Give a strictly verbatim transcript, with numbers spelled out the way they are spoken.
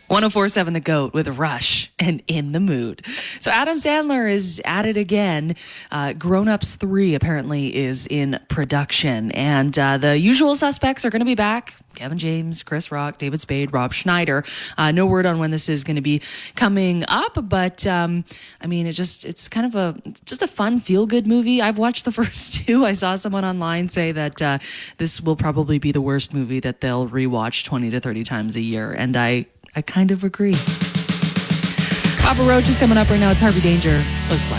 one oh four point seven The Goat with Rush and In the Mood. So Adam Sandler is at it again. Uh, Grown Ups three apparently is in production. And uh, the usual suspects are going to be back. Kevin James, Chris Rock, David Spade, Rob Schneider. Uh, no word on when this is going to be coming up, but um, I mean, it just it's kind of a it's just a fun, feel-good movie. I've watched the first two. I saw someone online say that uh, this will probably be the worst movie that they'll rewatch twenty to thirty times a year, and I I kind of agree. Papa Roach is coming up right now. It's Harvey Danger. Let's fly.